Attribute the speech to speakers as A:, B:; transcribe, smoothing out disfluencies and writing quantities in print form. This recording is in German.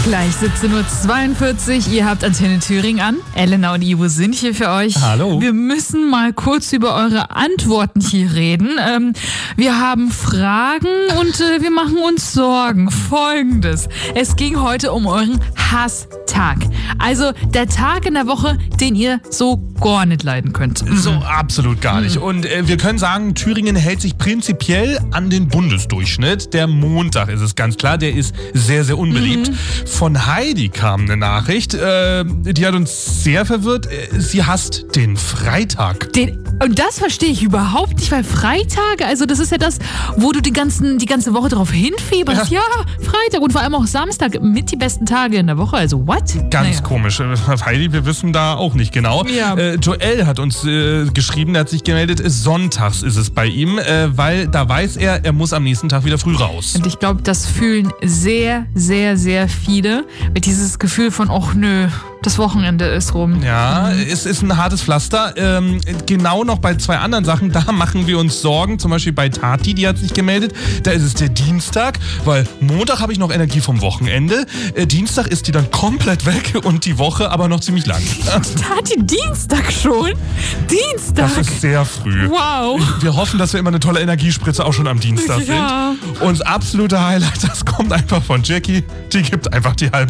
A: Gleich 17:42 Uhr. Ihr habt Antenne Thüringen an. Elena und Ivo sind hier für euch.
B: Hallo.
A: Wir müssen mal kurz über eure Antworten hier reden. Wir haben Fragen und wir machen uns Sorgen. Folgendes. Es ging heute um euren Hasstag. Also der Tag in der Woche, den ihr so gar nicht leiden könnt.
B: So absolut gar nicht. Und wir können sagen, Thüringen hält sich prinzipiell an den Bundesdurchschnitt. Der Montag ist es ganz klar, der ist sehr, sehr unbeliebt. Von Heidi kam eine Nachricht, die hat uns sehr verwirrt. Sie hasst den Freitag.
A: Und das verstehe ich überhaupt nicht, weil Freitage, also das ist ja das, wo du die ganze Woche drauf hinfieberst. Ja, Freitag und vor allem auch Samstag mit die besten Tage in der Woche. Also what?
B: Ganz komisch. Heidi, wir wissen da auch nicht genau.
A: Ja.
B: Joel hat uns geschrieben, er hat sich gemeldet, sonntags ist es bei ihm, weil da weiß er muss am nächsten Tag wieder früh raus.
A: Und ich glaube, das fühlen sehr, sehr, sehr viele mit dieses Gefühl von, ach nö, das Wochenende ist rum.
B: Ja, es ist ein hartes Pflaster. Genau noch bei zwei anderen Sachen, da machen wir uns Sorgen. Zum Beispiel bei Tati, die hat sich gemeldet. Da ist es der Dienstag, weil Montag habe ich noch Energie vom Wochenende. Dienstag ist die dann komplett weg und die Woche aber noch ziemlich lang.
A: Tati, Dienstag schon? Dienstag?
B: Das ist sehr früh.
A: Wow.
B: Wir hoffen, dass wir immer eine tolle Energiespritze auch schon am Dienstag sind. Und das absolute Highlight, das kommt einfach von Jackie. Die gibt einfach die halbe